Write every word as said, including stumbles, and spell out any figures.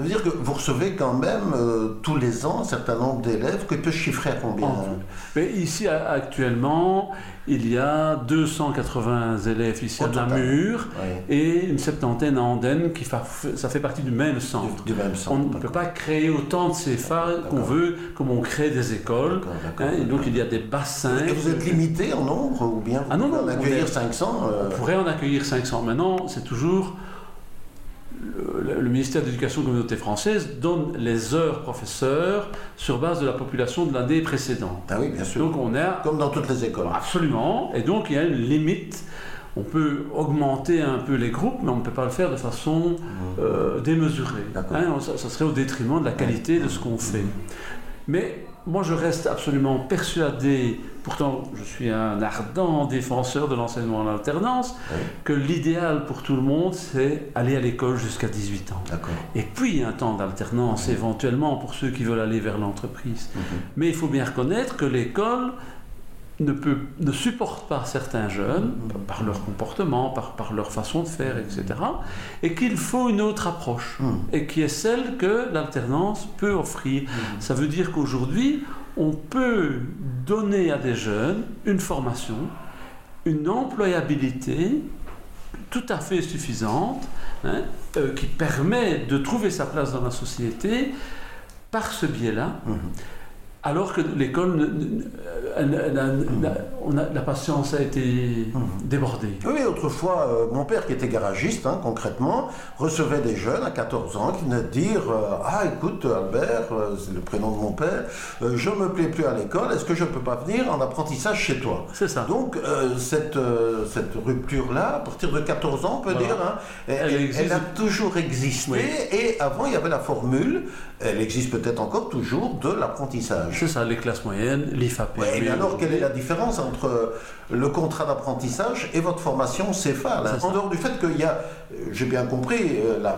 veut dire que vous recevez quand même euh, tous les ans un certain nombre d'élèves qui peut chiffrer à combien? Mais ici, actuellement, il y a deux cent quatre-vingts élèves ici à Namur oui. et une septantaine à Andenne, qui fa... ça fait partie du même centre. Du, du même centre. On ne peut pas créer autant de C F A qu'on veut, comme on crée des écoles. D'accord, d'accord, hein, et donc il y a des bassins. Et vous êtes limité en nombre ou bien vous ah non, pouvez non, en accueillir on est... cinq cents euh... On pourrait en accueillir cinq cents. Maintenant, c'est toujours... Le, le ministère de l'Éducation et de la Communauté française donne les heures professeurs sur base de la population de l'année précédente. Ah oui, bien sûr. Donc on a, comme dans toutes les écoles. Absolument. Et donc il y a une limite. On peut augmenter un peu les groupes, mais on ne peut pas le faire de façon euh, démesurée. Hein, ça, ça serait au détriment de la qualité de ce qu'on fait. Mais moi, je reste absolument persuadé, pourtant je suis un ardent défenseur de l'enseignement en alternance, oui. que l'idéal pour tout le monde, c'est aller à l'école jusqu'à dix-huit ans. Et puis un temps d'alternance, oui. éventuellement, pour ceux qui veulent aller vers l'entreprise. Mm-hmm. Mais il faut bien reconnaître que l'école ne, peut, ne supporte pas certains jeunes, mmh. par leur comportement, par, par leur façon de faire, et cetera, et qu'il faut une autre approche, mmh. et qui est celle que l'alternance peut offrir. Mmh. Ça veut dire qu'aujourd'hui, on peut donner à des jeunes une formation, une employabilité tout à fait suffisante, hein, euh, qui permet de trouver sa place dans la société par ce biais-là. Mmh. Alors que l'école, la patience a été débordée. Oui, autrefois, euh, mon père qui était garagiste, hein, concrètement, recevait des jeunes à quatorze ans qui venaient dire euh, « Ah, écoute, Albert, euh, c'est le prénom de mon père, euh, je ne me plais plus à l'école, est-ce que je ne peux pas venir en apprentissage chez toi ?» C'est ça. Donc, euh, cette, euh, cette rupture-là, à partir de quatorze ans, on peut voilà. dire, hein, elle, elle, elle a toujours existé. Oui. Et avant, il y avait la formule, elle existe peut-être encore toujours, de l'apprentissage. C'est ça, les classes moyennes, l'I F A P. Ouais, et alors, quelle est la différence entre le contrat d'apprentissage et votre formation C F A là, en dehors du fait qu'il y a, j'ai bien compris, la